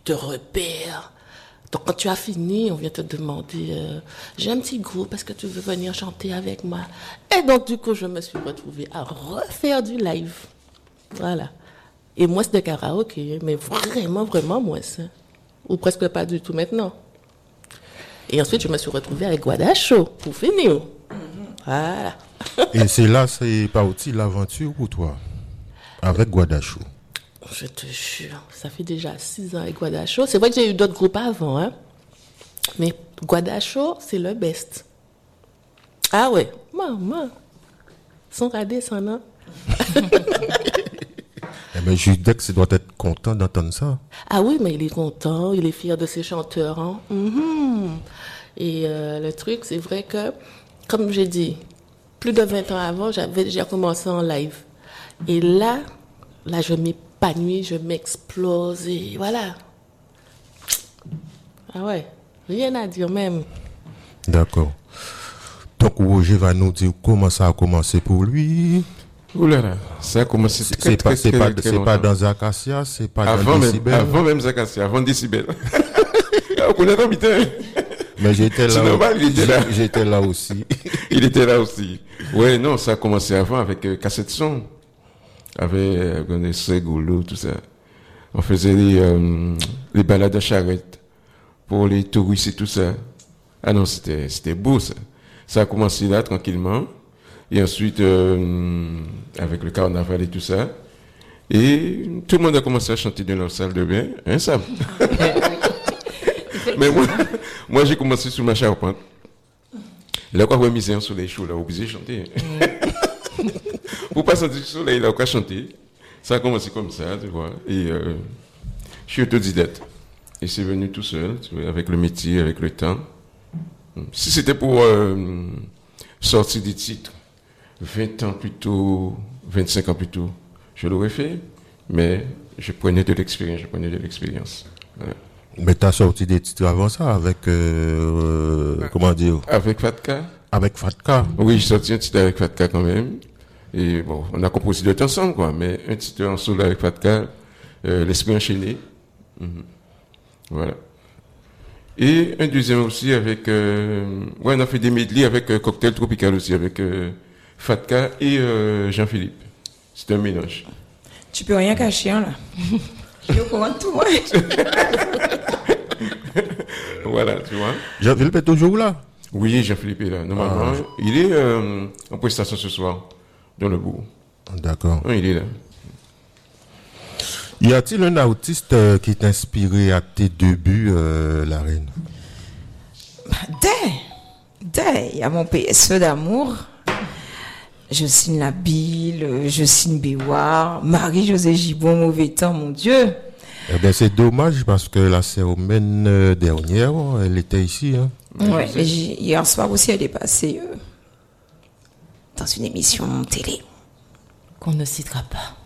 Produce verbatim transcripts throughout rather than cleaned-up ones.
te repèrent. Donc, quand tu as fini, on vient te demander, euh, j'ai un petit groupe, est-ce que tu veux venir chanter avec moi? Et donc, du coup, je me suis retrouvée à refaire du live. Voilà. Et moins de karaoké, mais vraiment, vraiment moins ça. Ou presque pas du tout maintenant. Et ensuite, je me suis retrouvée avec Guadacho, pour finir. Voilà. Et c'est là, c'est parti l'aventure pour toi, avec Guadacho. Je te jure, ça fait déjà six ans avec Guadacho. C'est vrai que j'ai eu d'autres groupes avant, hein. Mais Guadacho, c'est le best. Ah ouais, maman. Sans rader, sans nom. Eh bien, Judex doit être content d'entendre ça. Ah oui, mais il est content, il est fier de ses chanteurs. Hein. Mm-hmm. Et euh, le truc, c'est vrai que, comme j'ai dit, plus de vingt ans avant, j'avais déjà commencé en live. Et là, là, je m'épanouis, je m'explose et voilà. Ah ouais, rien à dire même. D'accord. Donc, Roger va nous dire comment ça a commencé pour lui. Ouh là là, ça a commencé C'est très, pas, très, c'est très, pas, très c'est longtemps. pas dans Acacia, c'est pas Avant dans même, Décibel. avant même Zacasia, avant Décibel. On connaît ton putain. Mais j'étais C'est là, normal, il était là. j'étais là aussi. Il était là aussi. Ouais, non, ça a commencé avant avec euh, cassette son. Avec euh, Ségolo, tout ça. On faisait les, euh, les balades à charrette pour les touristes et tout ça. Ah non, c'était, c'était beau ça. Ça a commencé là, tranquillement. Et ensuite, euh, avec le carnaval et tout ça. Et tout le monde a commencé à chanter dans leur salle de bain. Hein, Sam? Mais moi, moi j'ai commencé sous ma charpente. Là, quand on mis un soleil chaud, là, obligé de chanter. Pour pas sentir le soleil, là, on a chanté. Ça a commencé comme ça, tu vois. Et euh, je suis autodidacte. Et c'est venu tout seul, tu vois, avec le métier, avec le temps. Si c'était pour euh, sortir des titres, vingt ans plus tôt, vingt-cinq ans plus tôt, je l'aurais fait. Mais je prenais de l'expérience, je prenais de l'expérience. Voilà. Mais t'as sorti des titres avant ça avec, euh, euh, comment dire? Avec Fatka? Avec Fatka. Oui, j'ai sorti un titre avec Fatka quand même. Et bon, on a composé d'autres ensemble, quoi. Mais un titre en solo avec Fatka, euh, L'Esprit enchaîné. Mm-hmm. Voilà. Et un deuxième aussi avec, euh, ouais, on a fait des medley avec euh, Cocktail Tropical aussi, avec euh, Fatka et euh, Jean-Philippe. C'était un mélange. Tu peux rien cacher, hein, là. Je suis au courant de tout, ouais. Voilà, tu vois. Jean-Philippe est toujours là? Oui, Jean-Philippe est là. Normalement, ah. il est euh, en prestation ce soir, dans le bourg. D'accord. Oui, il est là. Y a-t-il un artiste euh, qui t'a inspiré à tes débuts, euh, la reine? Dès, dès, il y a mon P S E d'amour. Je signe la Bille, je signe Béouard, Marie-Josée Gibon, Mauvais Temps, mon Dieu. Eh ben, c'est dommage parce que la semaine euh, dernière, elle était ici. Hein. Ouais, mais hier soir aussi, elle est passée euh, dans une émission télé. Qu'on ne citera pas.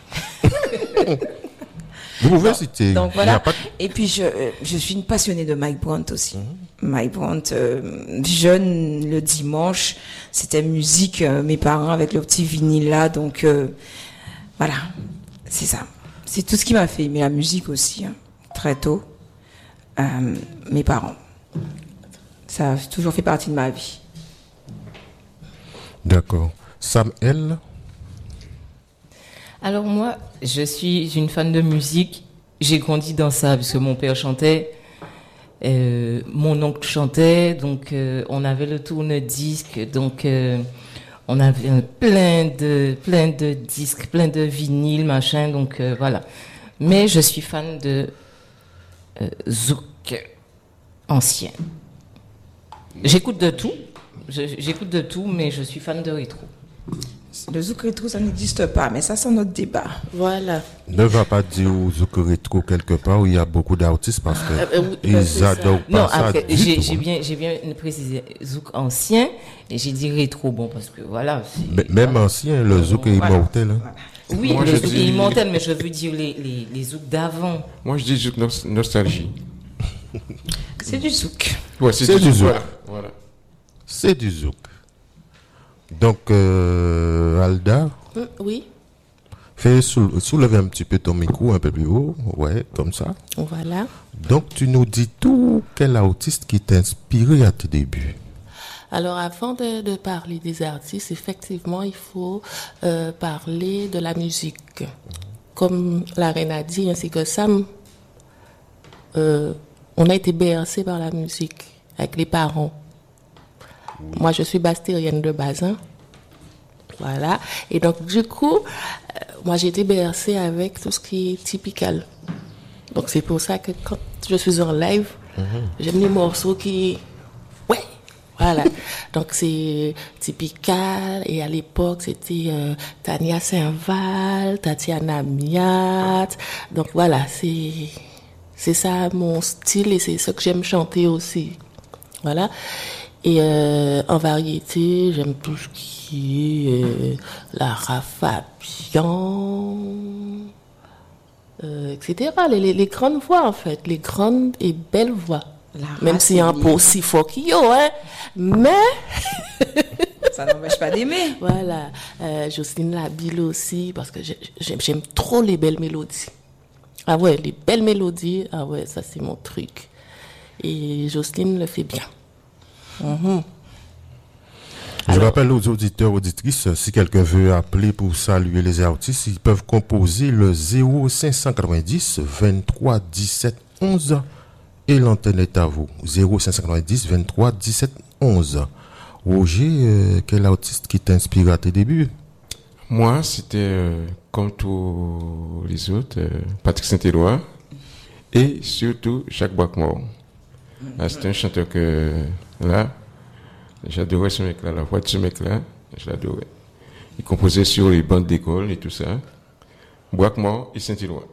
Vous pouvez donc, citer. Donc voilà. Pas de... Et puis je, je suis une passionnée de Mike Brandt aussi. Mm-hmm. Mike Brandt, euh, jeune le dimanche, c'était musique, euh, mes parents avec le petit vinyle là, donc euh, voilà, c'est ça. C'est tout ce qui m'a fait aimer la musique aussi, hein, très tôt. Euh, mes parents. Ça a toujours fait partie de ma vie. D'accord. Sam, elle? Alors moi, je suis une fan de musique. J'ai grandi dans ça parce que mon père chantait, euh, mon oncle chantait, donc euh, on avait le tourne-disque, donc euh, on avait plein de plein de disques, plein de vinyles, machin, donc euh, voilà. Mais je suis fan de euh, zouk ancien. J'écoute de tout, je, j'écoute de tout, mais je suis fan de rétro. Le zouk rétro, ça n'existe pas, mais ça, c'est notre débat. Voilà. Ne va pas dire au zouk rétro quelque part où il y a beaucoup d'artistes parce que euh, euh, ils bah, adorent pas non, ça. après, du j'ai, tout. j'ai bien, j'ai bien précisé zouk ancien et j'ai dit rétro, bon, parce que voilà. Mais, même ancien, le zouk est Voilà. immortel. Hein. Voilà. Oui, Moi, le je zouk dis- est immortel, mais je veux dire les, les, les zouks d'avant. Moi, je dis juste nos- nostalgie. C'est du zouk. Ouais, c'est, C'est du du zouk. Voilà. voilà. C'est du zouk. Donc, euh, Alda, Hum, oui. Fais sou- soulever un petit peu ton micro un peu plus haut. Ouais, comme ça. Voilà. Donc, tu nous dis tout. Quel artiste qui t'a inspiré à tes débuts? Alors, avant de, de parler des artistes, effectivement, il faut euh, parler de la musique. Comme la reine a dit, ainsi que Sam, euh, on a été bercé par la musique avec les parents. Moi, je suis bastérienne de base, hein. Voilà. Et donc, du coup, euh, moi, j'ai été bercée avec tout ce qui est typical. Donc, c'est pour ça que quand je suis en live, j'aime les morceaux qui... Ouais, voilà. Donc, c'est typical. Et à l'époque, c'était euh, Tania Saint-Val, Tatiana Miat. Donc, voilà, c'est... C'est ça mon style et c'est ça que j'aime chanter aussi. Voilà. Et euh, en variété, j'aime tout ce qui est euh, Lara Fabian, euh, et cetera. Les, les, les grandes voix, en fait. Les grandes et belles voix. Lara, Même s'il y a un c'est peu bien. aussi fort qu'il y a, hein. Mais, Ça n'empêche pas d'aimer. voilà. Euh, Jocelyne Labille aussi, parce que j'ai- j'aime, j'aime trop les belles mélodies. Ah ouais, les belles mélodies, ah ouais, ça c'est mon truc. Et Jocelyne le fait bien. Mhm. Je rappelle aux auditeurs, auditrices, si quelqu'un veut appeler pour saluer les artistes, ils peuvent composer le zéro cinq cent quatre-vingt-dix vingt-trois dix-sept onze et l'antenne est à vous. zéro cinq cent quatre-vingt-dix vingt-trois dix-sept onze. Roger, euh, quel artiste qui t'inspire à tes débuts? Moi, c'était euh, comme tous les autres, euh, Patrick Saint-Éloi et surtout Jacques Boismort. Ah, c'était un chanteur que, là, j'adorais ce mec-là, la voix de ce mec-là, je l'adorais. Il composait sur les bandes d'école et tout ça. Boismort et Saint-Éloi.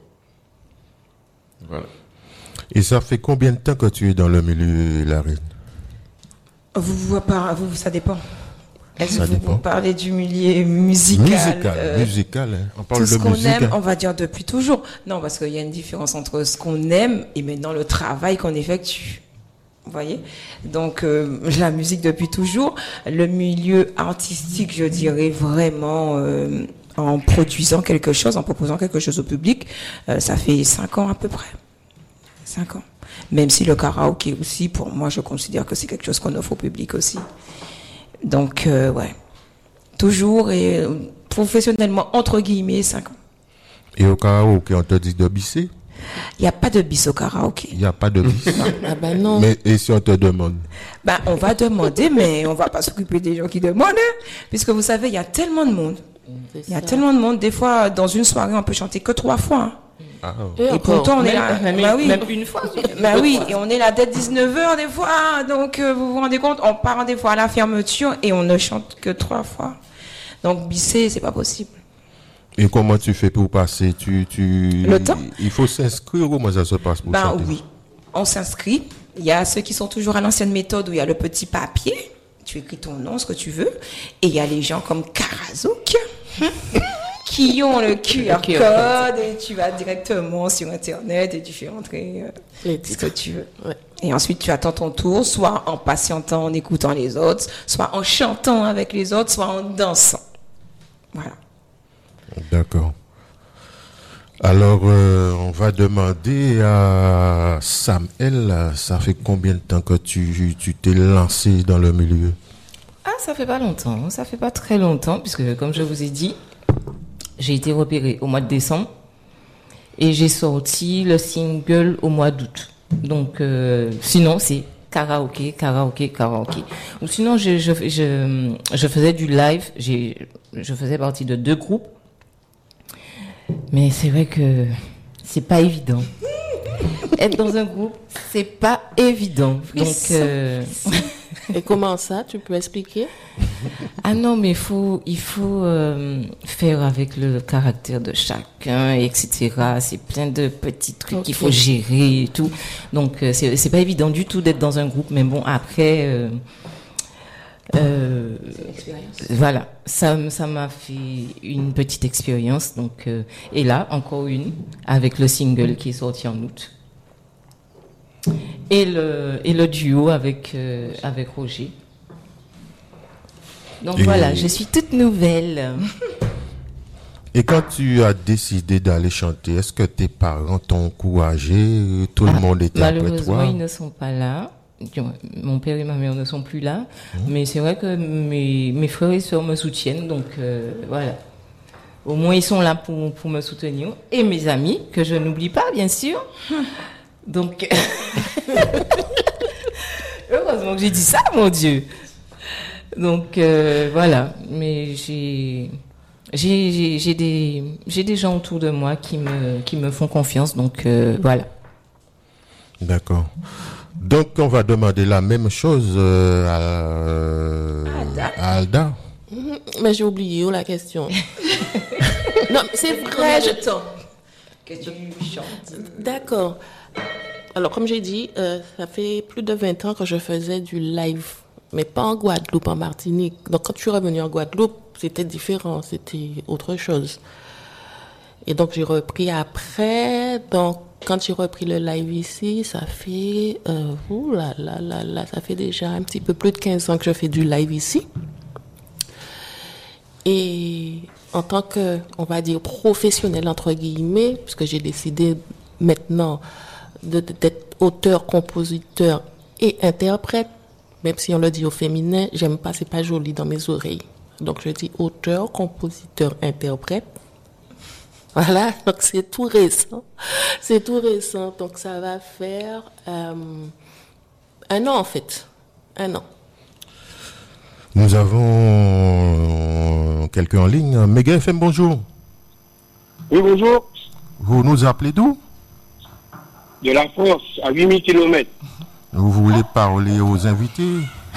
Voilà. Et ça fait combien de temps que tu es dans le milieu, Larine? Vous, vous, par- vous, ça dépend. Est-ce Ça que vous, dépend. vous parlez du milieu musical? Musical, euh, musical, hein. On parle Tout ce de qu'on musique. aime, hein. on va dire depuis toujours. Non, parce qu'il y a une différence entre ce qu'on aime et maintenant le travail qu'on effectue. Vous voyez? Donc, euh, la musique depuis toujours. Le milieu artistique, je dirais vraiment, euh, en produisant quelque chose, en proposant quelque chose au public, euh, ça fait cinq ans à peu près. Cinq ans. Même si le karaoké aussi, pour moi, je considère que c'est quelque chose qu'on offre au public aussi. Donc, euh, ouais. Toujours et euh, professionnellement, entre guillemets, cinq ans. Et au karaoké, on te dit de bisser? Il n'y a pas de bis au karaoké. Il n'y a pas de bis. Ah ben non. Mais et si on te demande? Ben, on va demander, mais on va pas s'occuper des gens qui demandent, hein, puisque vous savez, il y a tellement de monde. C'est Il y a ça. tellement de monde. Des fois, dans une soirée, on peut chanter que trois fois. hein. Ah, Et, Et encore, pourtant, on est Même, là. même Bah une, oui. même une fois. Ben oui, et on est là dès dix-neuf heures des fois. Donc, euh, vous vous rendez compte, on part des fois à la fermeture et on ne chante que trois fois. Donc, bisser, c'est pas possible. et comment tu fais pour passer? Tu, tu... Le temps? Il faut s'inscrire, comment ça se passe pour Ben chanter? oui, on s'inscrit. Il y a ceux qui sont toujours à l'ancienne méthode où il y a le petit papier. Tu écris ton nom, ce que tu veux. Et il y a les gens comme Karazouk qui ont le Q R Q R code et tu vas directement sur Internet et tu fais entrer euh, Les ce que titres. tu veux. Ouais. Et ensuite, tu attends ton tour, soit en patientant, en écoutant les autres, soit en chantant avec les autres, soit en dansant. Voilà. D'accord. Alors, euh, on va demander à Samuel, ça fait combien de temps que tu tu t'es lancé dans le milieu? Ah, ça fait pas longtemps, ça fait pas très longtemps, puisque comme je vous ai dit, j'ai été repérée au mois de décembre et j'ai sorti le single au mois d'août. Donc, euh, sinon, c'est karaoké, karaoké, karaoké. Ou sinon, je, je, je, je faisais du live, j'ai, je faisais partie de deux groupes, mais c'est vrai que c'est pas évident. Être dans un groupe, c'est pas évident. Donc, euh, Et comment ça, tu peux expliquer? ah non, mais il faut, il faut euh, faire avec le caractère de chacun, et cetera. C'est plein de petits trucs Ok. qu'il faut gérer et tout. Donc, euh, c'est, c'est pas évident du tout d'être dans un groupe. Mais bon, après, euh, euh, voilà, ça, m- ça m'a fait une petite expérience. Donc, euh, et là, encore une avec le single qui est sorti en août. Et le, et le duo avec, euh, avec Roger. Donc Et- voilà, je suis toute nouvelle. Et quand tu as décidé d'aller chanter, est-ce que tes parents t'ont encouragé? Tout le Ah, monde était après malheureusement, toi? ils ne sont pas là. Mon père et ma mère ne sont plus là. Mmh. Mais c'est vrai que mes, mes frères et sœurs me soutiennent. Donc, euh, voilà. Au moins, ils sont là pour, pour me soutenir. Et mes amis, que je n'oublie pas, bien sûr. Donc, heureusement que j'ai dit ça, mon Dieu. Donc, euh, voilà. Mais j'ai, j'ai, j'ai, j'ai, des, j'ai des gens autour de moi qui me, qui me font confiance. Donc, euh, voilà. D'accord. Donc, on va demander la même chose euh, à, à Alda. Mmh, mais j'ai oublié la question. Non, c'est vrai. Je... temps que tu chantes. D'accord. Alors, comme j'ai dit, euh, ça fait plus de vingt ans que je faisais du live, mais pas en Guadeloupe, en Martinique. Donc, quand je suis revenue en Guadeloupe, c'était différent, c'était autre chose. Et donc, j'ai repris après. Donc, quand j'ai repris le live ici, ça fait, euh, ouh là, là, là, là, ça fait déjà un petit peu plus de quinze ans que je fais du live ici. Et en tant que, on va dire, professionnel, entre guillemets, puisque j'ai décidé maintenant de, d'être auteur, compositeur et interprète, même si on le dit au féminin, j'aime pas, c'est pas joli dans mes oreilles. Donc je dis auteur, compositeur, interprète. Voilà, donc c'est tout récent. C'est tout récent, donc ça va faire euh, un an en fait. Un an. Nous avons quelqu'un en ligne. Méga F M, bonjour. Oui, bonjour. Vous nous appelez d'où? De la France, à huit mille kilomètres. Vous voulez parler aux invités?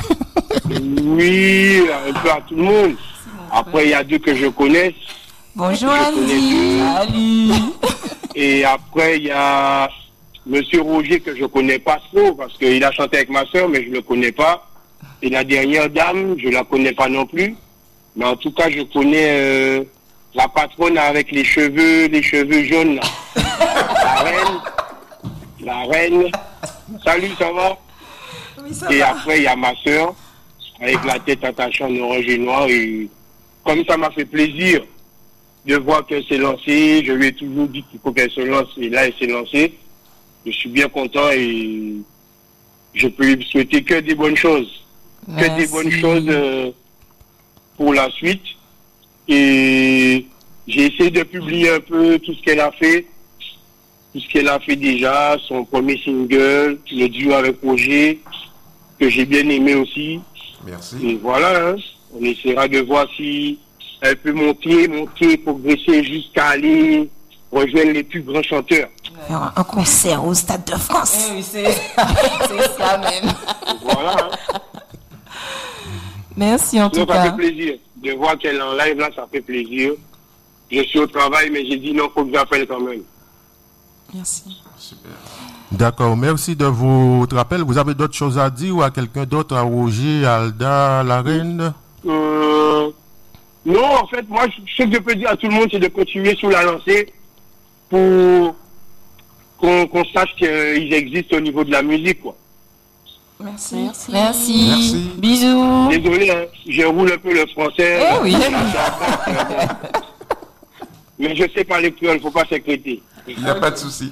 Oui, un peu à tout le monde. Après, il y a deux que je connais. Bonjour, je connais Andy. Salut. Et après, il y a Monsieur Roger que je connais pas trop parce qu'il a chanté avec ma soeur, mais je le connais pas. Et la dernière dame, je la connais pas non plus. Mais en tout cas, je connais euh, la patronne avec les cheveux, les cheveux jaunes. Là. La reine. La reine. Salut, ça va? Oui, ça Et va. après, il y a ma soeur avec la tête attachée en orange et noir. Et comme ça m'a fait plaisir de voir qu'elle s'est lancée. Je lui ai toujours dit qu'il faut qu'elle se lance. Et là, elle s'est lancée. Je suis bien content et je peux lui souhaiter que des bonnes choses. Que des bonnes choses euh, pour la suite. Et j'ai essayé de publier un peu tout ce qu'elle a fait. Tout ce qu'elle a fait déjà. Son premier single, le duo avec Roger, que j'ai bien aimé aussi. Merci. Et voilà, hein, on essaiera de voir si elle peut monter, monter, progresser jusqu'à aller rejoindre les plus grands chanteurs. Faire un concert au Stade de France. Oui, c'est c'est ça même. Voilà. Hein. Merci en Donc tout ça cas. fait plaisir. De voir qu'elle est en live là, ça fait plaisir. Je suis au travail, mais j'ai dit non, faut que j'appelle quand même. Merci. Super. D'accord, merci de votre appel. Vous avez d'autres choses à dire ou à quelqu'un d'autre, à Roger, à Alda, à la reine? Euh, non, en fait, moi, ce que je peux dire à tout le monde, c'est de continuer sur la lancée pour qu'on qu'on sache qu'ils existent au niveau de la musique, quoi. Merci. Merci. Merci. Merci. Bisous. Désolé, hein, je roule un peu le français. Eh oui. Mais je sais parler créole, il ne faut pas s'inquiéter. Il n'y a pas de souci.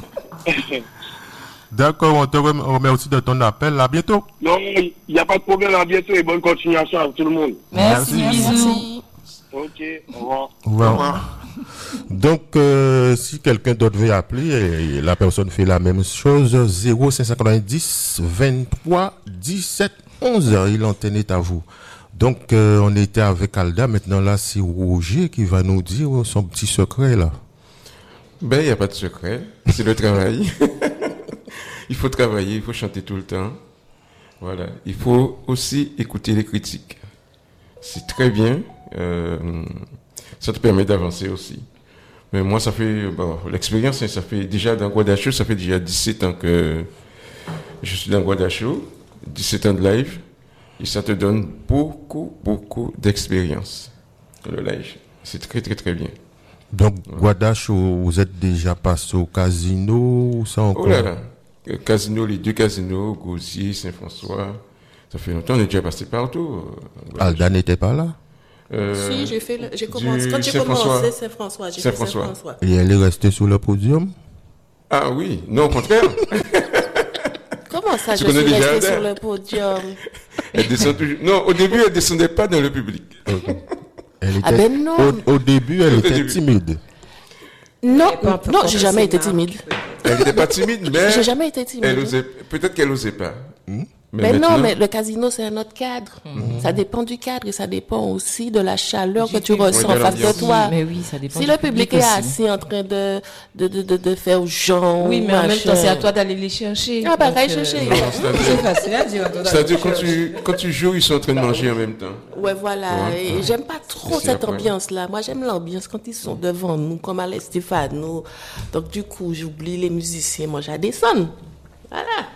D'accord, on te rem- remercie de ton appel. À bientôt. Non, il n'y a pas de problème, à bientôt et bonne continuation à tout le monde. Merci. Bisous. Merci. Ok, au revoir. Au revoir. Donc, euh, si quelqu'un d'autre veut appeler, et la personne fait la même chose, zéro cinq cent quatre-vingt-dix, vingt-trois, dix-sept, onze, l'antenne est à vous. Donc, euh, on était avec Alda, maintenant là, c'est Roger qui va nous dire son petit secret, là. Ben, il n'y a pas de secret. C'est le travail. Il faut travailler, il faut chanter tout le temps. Voilà. Il faut aussi écouter les critiques. C'est très bien. Euh, ça te permet d'avancer aussi. Mais moi, ça fait, bon, l'expérience, hein, ça fait déjà dans Guadacho, ça fait déjà dix-sept ans que je suis dans Guadacho, dix-sept ans de live, et ça te donne beaucoup, beaucoup d'expérience. Le live. C'est très, très, très bien. Donc, Guadacho, vous êtes déjà passé au casino ou ça encore? Oh là là. Casino, les deux casinos, Gauzier, Saint-François. Ça fait longtemps, on est déjà passé partout. Alda n'était pas là? Euh, Si, j'ai fait, le- j'ai du commencé. Quand j'ai Saint-François. commencé, Saint-François, j'ai fait Saint-François. Saint-François. Et elle est restée sur le podium? Ah oui, non, au contraire. Comment ça, Tu je connais suis déjà restée Adèle? sur le podium? Elle descend toujours. Non, au début, elle descendait pas dans le public. Elle était, Ah ben non. Au, au début, elle Au était début. timide. Non, Elle est pas un peu non, j'ai jamais été compensée, timide. Elle n'était pas timide, mais J'ai jamais été timide. elle osait. Peut-être qu'elle osait pas. Mais Mais non, maintenant- mais le casino, c'est un autre cadre. Ça dépend du cadre et ça dépend aussi de la chaleur que tu Oui, ressens de en face de l'ambiance. toi. Mais oui, ça dépend Si du le public est aussi. assis en train de, de, de, de, de faire genre. Oui, mais en même machin. temps, c'est à toi d'aller les chercher. Ah, bah, Donc, va chercher. Non, c'est-à-dire- C'est facile à dire. C'est-à-dire, quand tu, quand tu joues, ils sont en train de manger en même temps. Ouais, voilà. Ouais, Et ouais. j'aime pas trop C'est cette après. ambiance-là. Moi, j'aime l'ambiance quand ils sont devant nous, comme à Stéphano. Donc, du coup, j'oublie les musiciens. Moi, j'adescends. Voilà.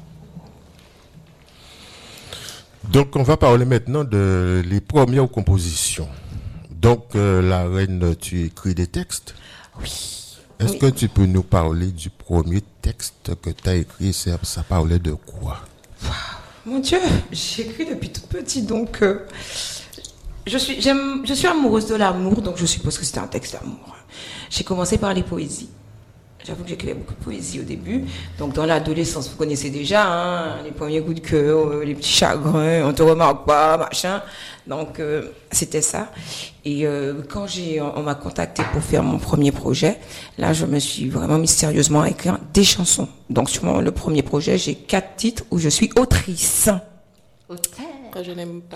Donc, on va parler maintenant de les premières compositions. Donc, euh, la reine, tu écris des textes? Oui. Est-ce Oui. que tu peux nous parler du premier texte que tu as écrit? Ça, ça parlait de quoi? Mon Dieu, j'écris depuis toute petite, donc euh, je suis, j'aime, je suis amoureuse de l'amour, donc je suppose que c'était un texte d'amour. J'ai commencé par les poésies. J'avoue que j'écrivais beaucoup de poésie au début. Donc dans l'adolescence, vous connaissez déjà hein, les premiers coups de cœur, euh, les petits chagrins, on te remarque pas, machin. Donc euh, c'était ça. Et euh, quand j'ai, on, on m'a contacté pour faire mon premier projet, là je me suis vraiment mystérieusement à écrire des chansons. Donc sur mon, le premier projet, j'ai quatre titres où je suis autrice. Que je n'aime pas.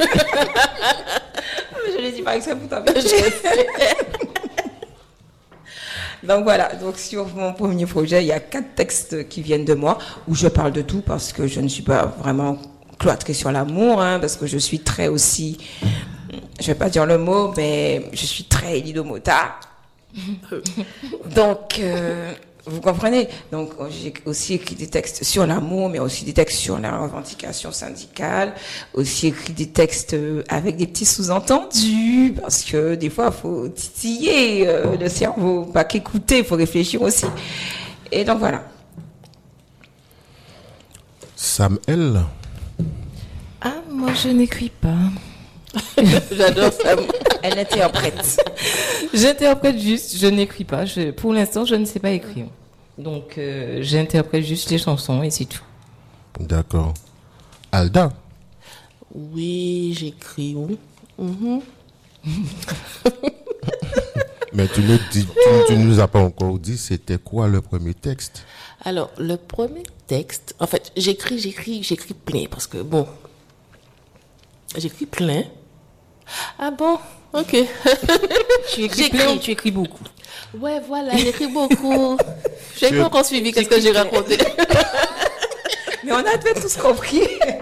Je ne dis pas exprès pour t'empêcher. Donc voilà, donc sur mon premier projet, il y a quatre textes qui viennent de moi, où je parle de tout, parce que je ne suis pas vraiment cloîtrée sur l'amour, hein, parce que je suis très aussi, je vais pas dire le mot, mais je suis très Lido Mota. Donc, euh, vous comprenez? Donc, j'ai aussi écrit des textes sur l'amour, mais aussi des textes sur la revendication syndicale, aussi écrit des textes euh, avec des petits sous-entendus, parce que des fois, il faut titiller euh, le cerveau, pas qu'écouter, il faut réfléchir aussi. Et donc, voilà. Samuel, Ah, moi, je n'écris pas. J'adore ça. Elle interprète. J'interprète juste, je n'écris pas. Je, pour l'instant, je ne sais pas écrire. Donc, euh, j'interprète juste les chansons et c'est tout. d'accord. Alda, Oui, j'écris. Oui. Mhm. mais tu ne dis, tu, tu nous as pas encore dit c'était quoi le premier texte? Alors, le premier texte, en fait, j'écris, j'écris, j'écris plein, parce que, bon, j'écris plein. Ah bon? Ok. Tu écris J'écris. plein ou tu écris beaucoup? Ouais, voilà, j'écris beaucoup. J'ai Je- pas encore suivi qu'est-ce que j'ai raconté. Mais on a tous compris.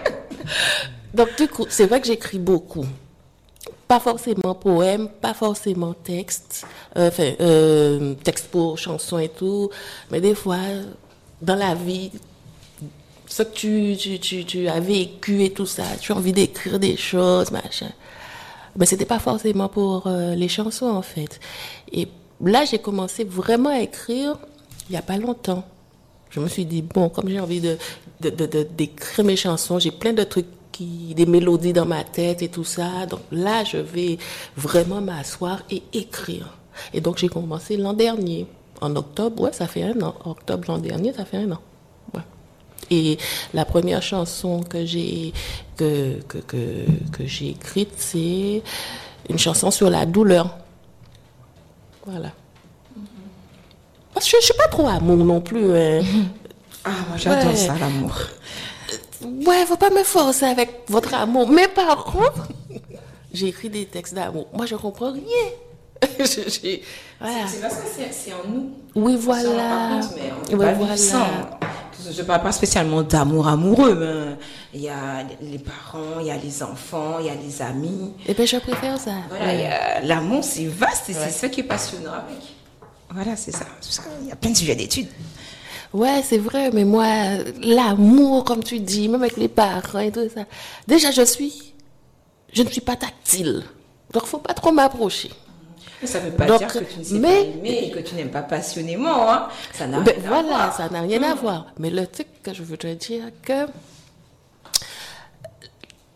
Donc, du coup, c'est vrai que j'écris beaucoup. Pas forcément poème, pas forcément texte, euh, enfin, euh, texte pour chansons et tout, mais des fois, dans la vie, ce que tu, tu, tu, tu as vécu et tout ça, tu as envie d'écrire des choses, machin. Mais c'était pas forcément pour euh, les chansons, en fait. Et là, j'ai commencé vraiment à écrire il y a pas longtemps. Je me suis dit, bon, comme j'ai envie de, de, de, de- d'écrire mes chansons, j'ai plein de trucs, qui, des mélodies dans ma tête et tout ça. Donc là, je vais vraiment m'asseoir et écrire. Et donc, j'ai commencé l'an dernier, en octobre, ouais, ça fait un an. Octobre l'an dernier, ça fait un an. Ouais. Et la première chanson que j'ai que, que, que, que j'ai écrite, c'est une chanson sur la douleur. Voilà. Parce que je ne suis pas trop amour non plus. Hein. Ah, moi j'adore Ouais. ça, l'amour. Ouais, faut pas me forcer avec votre amour. Mais par contre, j'ai écrit des textes d'amour. Moi, je comprends rien. Je- j'ai- voilà. parce que c'est, c'est en nous. Oui, Ça, on voilà. rend compte, mais on peut Ouais, pas vivre voilà. sans. Je ne parle pas spécialement d'amour amoureux, mais il y a les parents, il y a les enfants, il y a les amis. Eh bien, je préfère ça. Voilà, il y a- l'amour, c'est vaste et c'est ça qui est passionnant avec. Voilà, c'est ça. Parce qu'il y a plein de sujets d'études. Ouais, c'est vrai, mais moi, l'amour, comme tu dis, même avec les parents et tout ça. Déjà, je suis, je ne suis pas tactile. Donc, faut pas trop m'approcher. Mais ça ne veut pas Donc, dire que tu ne sais mais- pas aimer et que tu n'aimes pas passionnément. Hein. Ça n'a Ben, rien à voilà, voir. ça n'a rien à voir. Mais le truc que je veux te dire, que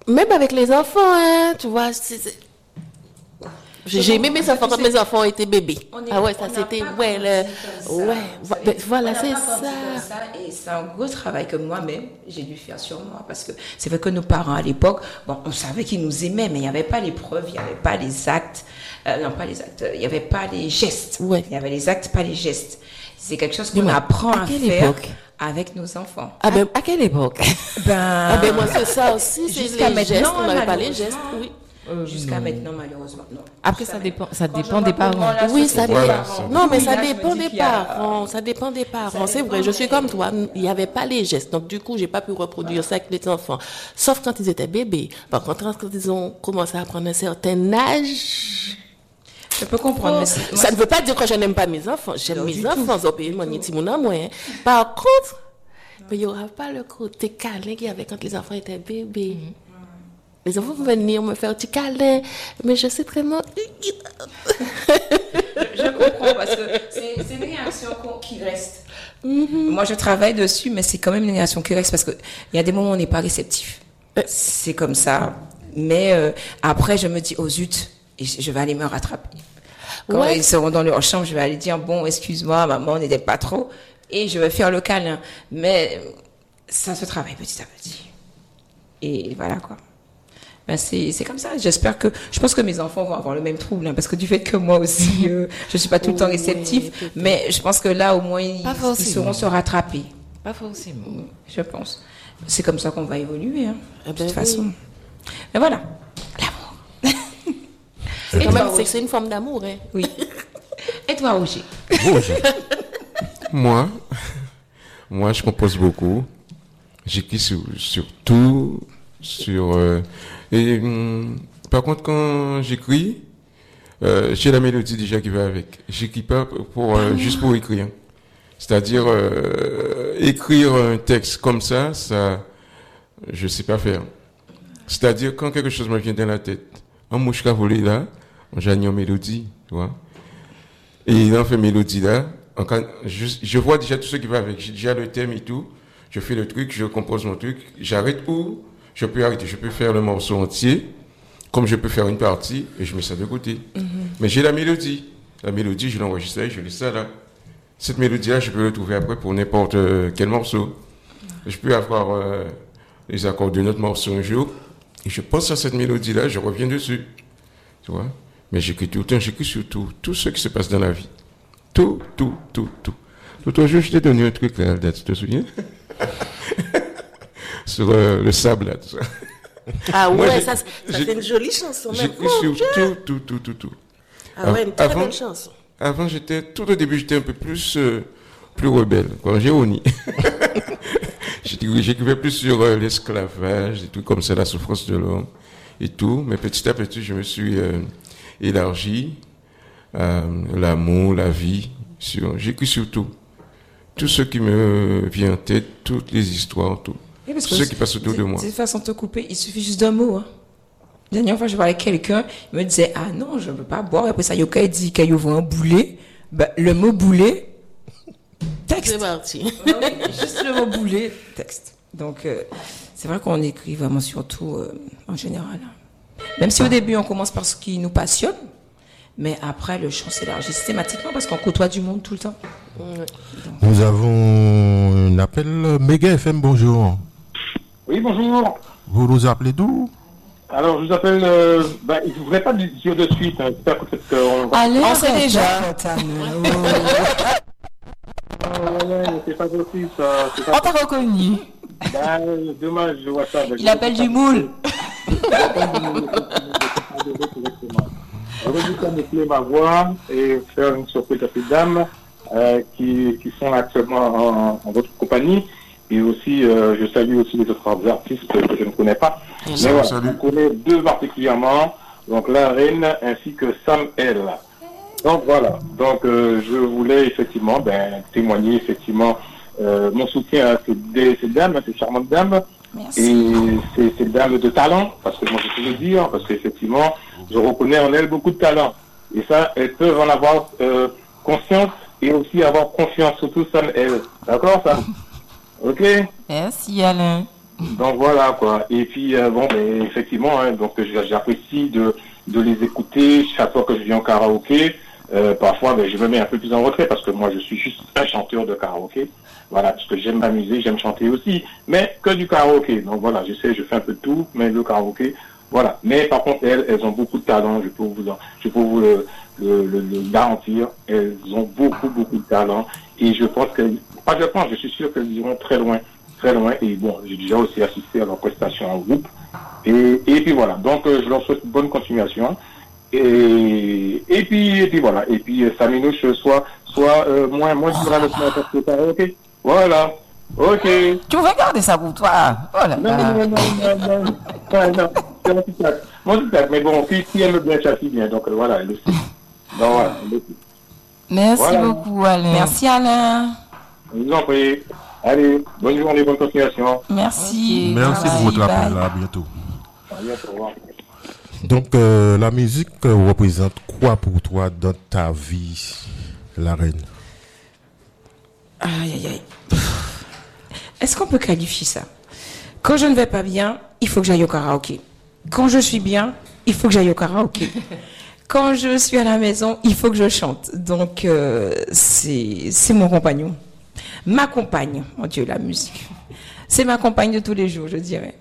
Même avec les enfants, hein, tu vois, c'est, c'est... J'ai, j'ai aimé mes enfants quand mes enfants étaient bébés. On est- Ah ouais, ça on n'a c'était, pas ouais, grandi le, comme ça. ouais, Vous vo- savez, ben, voilà, on n'a c'est pas grandi comme ça. ça. Et c'est un gros travail que moi-même, j'ai dû faire sur moi. Parce que c'est vrai que nos parents, à l'époque, bon, on savait qu'ils nous aimaient, mais il n'y avait pas les preuves, il n'y avait pas les actes. Euh, non, pas les actes. Il n'y avait pas les gestes. Ouais. Il y avait les actes, pas les gestes. C'est quelque chose qu'on Dis-moi, apprend à à quelle faire époque avec nos enfants. Ah ben, À quelle époque? Ben, ah ben moi c'est ça aussi, c'est Jusqu'à les gestes, maintenant, on n'avait pas les malheureusement. gestes, oui. Euh, jusqu'à non. maintenant, malheureusement, non. Après, Jusqu'à ça dépend, maintenant. ça Quand je dépend vois des parents. comment la Oui, ça société Voilà, dépend. ça Non, mais Oui, ça là, je me dépend dis des qu'il y a- parents. Ça dépend des parents. C'est vrai, je suis comme toi. Il n'y avait pas les gestes. Donc, du coup, j'ai pas pu reproduire ça avec les enfants. Sauf quand ils étaient bébés. Par contre, quand ils ont commencé à prendre un certain âge, Je peux comprendre, mais c'est- moi, ça ne veut pas dire que je n'aime pas mes enfants. J'aime Non, mes du enfants. Ils ont payé mon petit mon amour, hein. Par contre, mais il n'y aura pas le côté câlin qu'il y avait quand les enfants étaient bébés. Les enfants vont venir me faire un petit câlin, mais je sais vraiment. je comprends parce que c'est c'est une réaction qu'on- qui reste. Moi, je travaille dessus, mais c'est quand même une réaction qui reste parce qu'il y a des moments où on n'est pas réceptif. C'est comme ça. Mais euh, après, je me dis, oh zut, et je je vais aller me rattraper. Quand Ouais. ils seront dans leur chambre, je vais aller dire, bon, excuse-moi, maman, on n'était pas trop. Et je vais faire le câlin. Mais euh, ça se travaille petit à petit. Et voilà, quoi. Ben c'est c'est comme ça. J'espère que je pense que mes enfants vont avoir le même trouble, hein, parce que du fait que moi aussi, euh, je suis pas tout le temps Oui, réceptif, peut-être. mais je pense que là, au moins, ils, Pas ils forcément. sauront se rattraper. Pas forcément. Je pense. C'est comme ça qu'on va évoluer, hein, Eh de ben toute oui. façon. Mais voilà, l'amour. C'est Et quand toi, même, c'est, Roger? c'est une forme d'amour, hein. Oui. Et toi, Roger? Roger. Moi, moi, je compose beaucoup. J'écris sur, sur tout, sur. euh, et hum, par contre, quand j'écris, euh, j'ai la mélodie déjà qui va avec. J'écris pas pour, pour, euh, juste pour écrire. C'est-à-dire euh, écrire un texte comme ça, ça, je sais pas faire. C'est-à-dire quand quelque chose me vient dans la tête, un mouche qu'a volé là, j'ai une mélodie, tu vois. Et il en fait mélodie là. En cas- je, je vois déjà tout ce qui va avec. J'ai déjà le thème et tout. Je fais le truc, je compose mon truc. J'arrête ou je peux arrêter. Je peux faire le morceau entier, comme je peux faire une partie, et je mets ça de côté. Mais j'ai la mélodie. La mélodie, je l'enregistre là, et je laisse ça là. Cette mélodie-là, je peux le trouver après pour n'importe euh, quel morceau. Je peux avoir euh, les accords de notre morceau un jour, et je pense à cette mélodie-là, je reviens dessus. Tu vois? Mais j'écris tout le temps, j'écris sur tout, tout ce qui se passe dans la vie. Tout, tout, tout, tout. L'autre jour, je t'ai donné un truc là, Alda, tu te souviens? Sur euh, le sable là, tout ça. Ah Moi, ouais, j'ai- ça, ça j'ai- c'est une jolie chanson. même. J'écris Oh, sur Dieu. tout, tout, tout, tout, tout. Ah ouais, une très Avant- belle chanson. Avant, j'étais, tout au début, j'étais un peu plus, euh, plus rebelle, quoi, géonie. J'étais- J'écrivais plus sur euh, l'esclavage, des trucs comme ça, la souffrance de l'homme et tout. Mais petit à petit, je me suis euh, élargi à l'amour, la vie. Sur, j'écris sur tout. Tout ce qui me vient en tête, toutes les histoires, tout. Oui, parce Tout que ce qui passe autour de moi. De toute façon, te couper, il suffit juste d'un mot. Hein. La dernière fois, je parlais avec quelqu'un, il me disait, ah non, je ne veux pas boire. Et après ça, Yoka dit qu'il ouvre un boulet. Ben, le mot boulet, texte. C'est parti. Ah oui, juste le mot boulet, texte. Donc, euh, c'est vrai qu'on écrit vraiment surtout euh, en général. Même si au début, on commence par ce qui nous passionne, mais après, le champ s'élargit systématiquement parce qu'on côtoie du monde tout le temps. Nous avons un appel. Méga F M, bonjour. Oui, bonjour. Vous nous appelez d'où? Alors, je vous appelle. Euh, bah, je ne voudrais pas le dire de suite. Hein, j'espère que peut-être qu'on va. Allez, On sait déjà. Ah, ouais, ouais, mais c'est pas possible, ça. C'est On pas... t'a reconnu. Bah, dommage, je vois ça. Il appelle du moule. J'aurais dû camoufler ma voix et faire une surprise à ces dames euh, qui, qui sont actuellement en, en votre compagnie. Et aussi, euh, je salue aussi les autres artistes que je ne connais pas. Mais Salut, voilà, salut. on connaît deux particulièrement, donc la reine ainsi que Sam L. Donc voilà, donc euh, je voulais effectivement ben, témoigner effectivement euh, mon soutien à ces, des- ces dames, à ces charmantes dames. Et ces, ces dames de talent, parce que moi je peux le dire, parce qu'effectivement, je reconnais en elles beaucoup de talent. Et ça, elles peuvent en avoir euh, conscience et aussi avoir confiance, surtout Sam L. D'accord, ça? Ok? Merci, Alain. donc voilà quoi. Et puis euh, bon, mais effectivement, hein, donc j'apprécie de de les écouter chaque fois que je viens au karaoké. Euh, parfois, ben, je me mets un peu plus en retrait parce que moi, je suis juste un chanteur de karaoké. Voilà, parce que j'aime m'amuser, j'aime chanter aussi, mais que du karaoké. Donc voilà, je sais, je fais un peu de tout, mais le karaoké, voilà. Mais par contre, elles, elles ont beaucoup de talent. Je peux vous, en, je peux vous le, le, le, le garantir. Elles ont beaucoup, beaucoup de talent. Et je pense que, pas je pense, je suis sûr qu'elles iront très loin, très loin. Et bon, j'ai déjà aussi assisté à leur prestation en groupe. Et, et puis voilà. Donc, euh, je leur souhaite bonne continuation. Et, et puis, et puis voilà. Et puis, ça minouche soit, soit euh, moins, moins durant le parce que karaoké. Voilà. Ok. Tu veux garder ça pour toi? Oh là Non, là. non, non, non, non, non. Ouais, non. C'est mon petit tac. Mon petit tac. Mais bon, si, si elle me bien, chassis bien. Donc, euh, voilà, elle le sait. Donc, voilà, elle le sait. Merci Voilà. beaucoup, Alain. Merci Alain. Je vous en prie. Allez, bonne journée, bonne continuation. Merci. Merci pour Bye, votre appel. bye. À bientôt. À bientôt. Au revoir. Donc, euh, la musique euh, représente quoi pour toi dans ta vie, la reine? Aïe, aïe, aïe. Est-ce qu'on peut qualifier ça? Quand je ne vais pas bien, il faut que j'aille au karaoké. Quand je suis bien, il faut que j'aille au karaoké. Quand je suis à la maison, il faut que je chante. Donc, euh, c'est, c'est mon compagnon. Ma compagne, mon Dieu, la musique. C'est ma compagne de tous les jours, je dirais.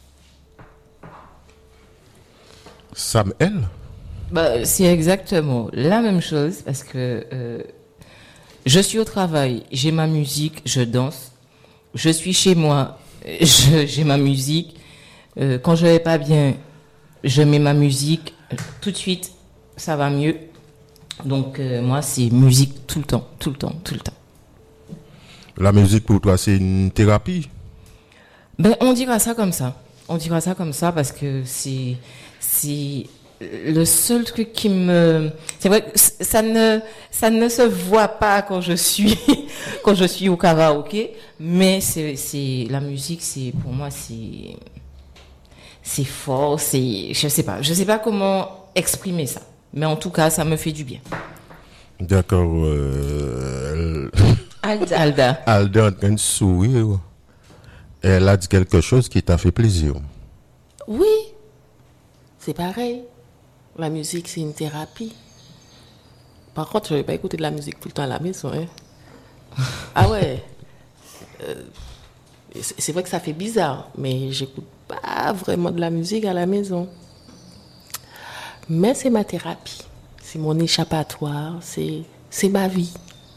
Sam L? Bah, c'est exactement la même chose parce que euh, je suis au travail, j'ai ma musique, je danse. Je suis chez moi, je, j'ai ma musique. Euh, quand je vais pas bien, je mets ma musique. Tout de suite, ça va mieux. Donc euh, moi, c'est musique tout le temps, tout le temps, tout le temps. La musique pour toi, c'est une thérapie? Ben, on dira ça comme ça. On dira ça comme ça parce que c'est, c'est le seul truc qui me, c'est vrai que ça ne, ça ne se voit pas quand je suis, quand je suis au karaoké, mais c'est, c'est, la musique, c'est, pour moi, c'est, c'est fort, c'est, je sais pas, je sais pas comment exprimer ça. Mais en tout cas, ça me fait du bien. D'accord. Euh... Alda. Alda. Alda est en train de sourire. Elle a dit quelque chose qui t'a fait plaisir. Oui, c'est pareil. La musique, c'est une thérapie. Par contre, je ne vais pas écouter de la musique tout le temps à la maison. Hein. Ah ouais. Euh, c'est c'est vrai que ça fait bizarre, mais j'écoute pas vraiment de la musique à la maison. Mais c'est ma thérapie. C'est mon échappatoire. C'est, c'est ma vie.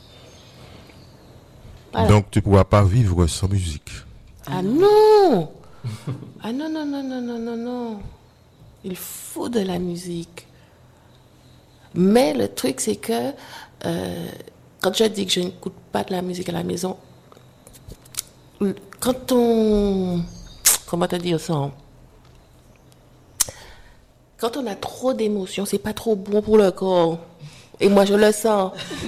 Voilà. Donc, tu ne pourras pas vivre sans musique. Ah non! Ah non, non, non, non, non, non, non. Il faut de la musique. Mais le truc, c'est que euh, quand je dis que je n'écoute pas de la musique à la maison, quand on... Comment te dire ça? Quand on a trop d'émotions, c'est pas trop bon pour le corps. Et moi, je le sens.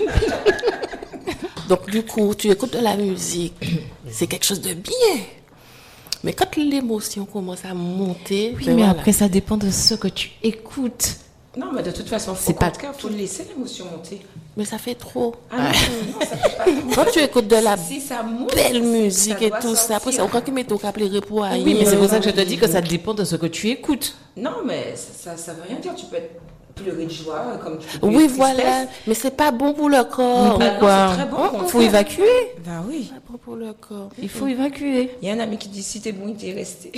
Donc, du coup, tu écoutes de la musique. C'est quelque chose de bien. Mais quand l'émotion commence à monter... Oui, ben mais voilà. après, ça dépend de ce que tu écoutes. Non, mais de toute façon, C'est faut pas pas faut laisser l'émotion monter. Mais ça fait trop. Ah non, non, ça fait pas trop. Quand tu écoutes de la Si ça monte, belle ça musique et doit tout ça, après, sortir. c'est aucun qui met ton cap les repos à Oui, mais c'est pour ça que je te dis que ça dépend de ce que tu écoutes. Non, mais ça, ça veut rien dire. Tu peux être pleurer de joie, comme tu peux Oui, pleurer de voilà. tristesse. Mais c'est pas bon pour le corps. Ah non, Pourquoi? c'est très bon, au Il contraire. faut évacuer. Ben oui. C'est pas bon pour le corps. Il faut évacuer. Il y a un ami qui dit si t'es bon, il t'est resté.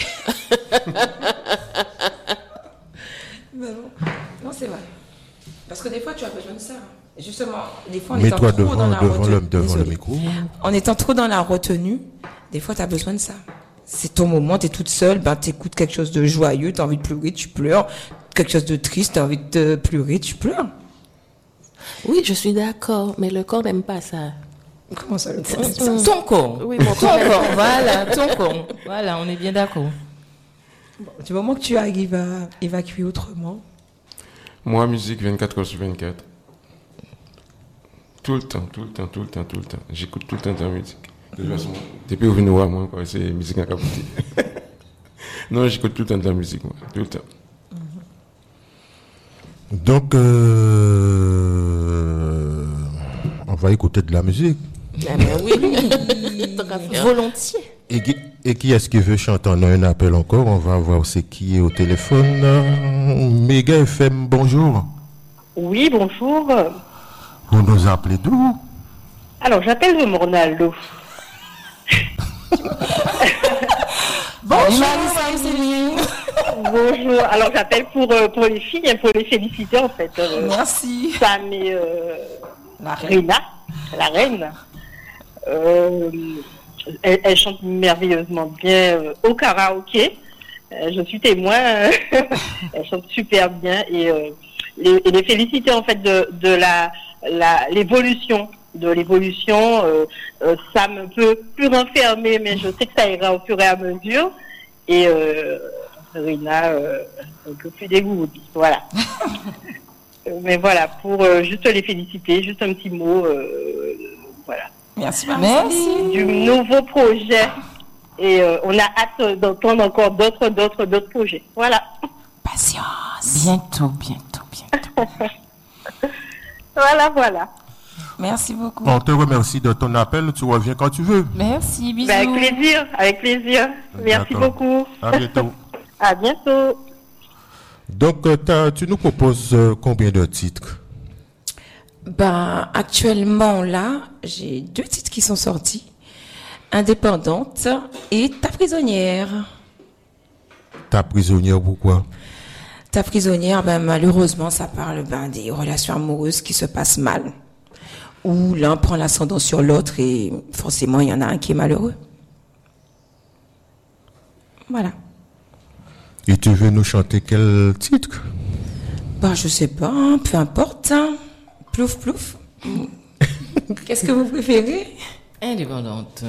Ben non. Non, c'est vrai. Parce que des fois, tu as besoin de ça. Justement, des fois, en étant Mets-toi trop devant, dans la devant, le, retenue. devant le Désolée. micro. En étant trop dans la retenue, des fois, tu as besoin de ça. C'est ton moment, tu es toute seule, ben, tu écoutes quelque chose de joyeux, tu as envie de pleurer, tu pleures. Quelque chose de triste, tu as envie de pleurer, tu pleures. Oui, je suis d'accord, mais le corps n'aime pas ça. Comment ça, le C'est- corps? c'est- Ton corps. Oui, mon Ton corps aime corps, pas. voilà, ton corps. Voilà, on est bien d'accord. Du moment que tu arrives à évacuer autrement. Moi, musique vingt-quatre heures sur vingt-quatre. Tout le temps, tout le temps, tout le temps, tout le temps. J'écoute tout le temps de la musique. De toute façon, depuis au Vinois, moi, quoi, c'est musique à capoter. Non, j'écoute tout le temps de la musique, moi, tout le temps. Donc, euh, on va écouter de la musique. Ah ben oui. Tant qu'à faire. Volontiers. Et, Et qui est-ce qui veut chanter? On a un appel encore, on va voir c'est qui est au téléphone. Méga F M, bonjour. Oui, bonjour. Vous nous appelez d'où? Alors, j'appelle de Mornalo. Bonjour, Bonjour. Alors, j'appelle pour, euh, pour les filles, hein, pour les féliciter, en fait. Euh, Merci. Sam et euh, La reine. Rina, la reine. Euh, elle, elle chante merveilleusement bien euh, au karaoké. Euh, je suis témoin. euh, elle chante super bien. Et, euh, les, et les féliciter, en fait, de, de la, la, l'évolution. de l'évolution. Euh, euh, Sam un peu plus renfermé, mais je sais que ça ira au fur et à mesure. Et euh, Rina, euh, un peu plus dégoûtée. Voilà. Mais voilà, pour euh, juste les féliciter, juste un petit mot. Euh, voilà. Merci, Merci. Du nouveau projet. Et euh, on a hâte d'entendre encore d'autres, d'autres, d'autres projets. Voilà. Patience. Bientôt, bientôt, bientôt. Voilà, voilà. Merci beaucoup. On te remercie de ton appel, tu reviens quand tu veux. Merci, bisous. Ben, avec plaisir, avec plaisir. Merci D'accord. beaucoup. À bientôt. À bientôt. Donc, euh, t'as- tu nous proposes euh, combien de titres? Ben, actuellement, là, j'ai deux titres qui sont sortis. Indépendante et Ta prisonnière. Ta prisonnière, pourquoi? Ta prisonnière, ben, malheureusement, ça parle ben, des relations amoureuses qui se passent mal. Où l'un prend l'ascendant sur l'autre et forcément, il y en a un qui est malheureux. Voilà. Et tu veux nous chanter quel titre? Ben, je sais pas, hein, peu importe. Hein. Plouf, plouf. Qu'est-ce que vous préférez? Indépendante.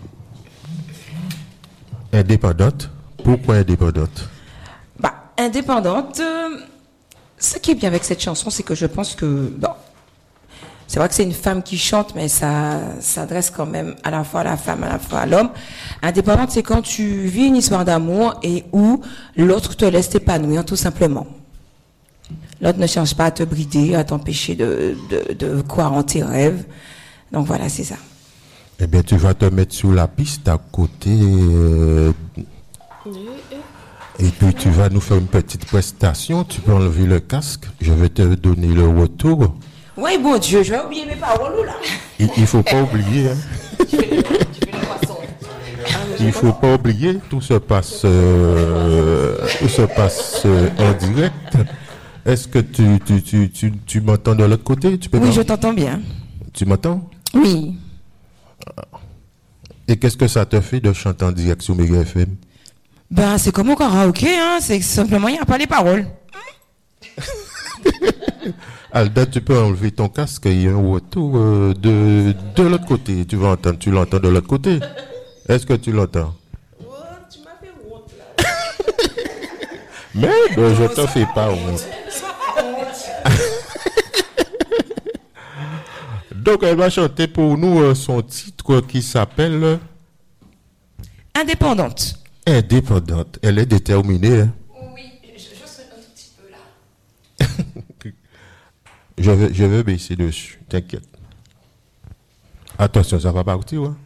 Indépendante. Pourquoi indépendante? Bah, indépendante. euh, Ce qui est bien avec cette chanson, c'est que je pense que, bon, c'est vrai que c'est une femme qui chante, mais ça s'adresse quand même à la fois à la femme, à la fois à l'homme. Indépendante, c'est quand tu vis une histoire d'amour et où l'autre te laisse t'épanouir, tout simplement. L'autre ne cherche pas à te brider, à t'empêcher de, de, de croire en tes rêves. Donc voilà, c'est ça. Eh bien, tu vas te mettre sur la piste à côté. euh, et puis, tu vas nous faire une petite prestation. Tu peux enlever le casque. Je vais te donner le retour. Oui, bon Dieu, je vais oublier mes paroles là. Il ne faut pas oublier. Hein. Il ne faut pas oublier. Tout se passe, euh, tout se passe euh, en direct. Est-ce que tu, tu, tu, tu, tu m'entends de l'autre côté? Tu peux Oui, pas- je t'entends bien. Tu m'entends? Oui. Et qu'est-ce que ça te fait de chanter en direct sur Méga F M? Ben, c'est comme au karaoké, hein. C'est simplement, il n'y a pas les paroles. Alda, tu peux enlever ton casque, il y a un retour euh, de, de l'autre côté. Tu vas entendre, tu l'entends de l'autre côté. Est-ce que tu l'entends? Tu m'as fait honte là. Mais ben, je te fais pas honte. Donc, elle va chanter pour nous euh, son titre qui s'appelle Indépendante. Indépendante. Elle est déterminée. Hein? Oui, je, je serai un tout petit peu là. Je vais, je vais baisser dessus, t'inquiète. Attention, ça va partir, hein?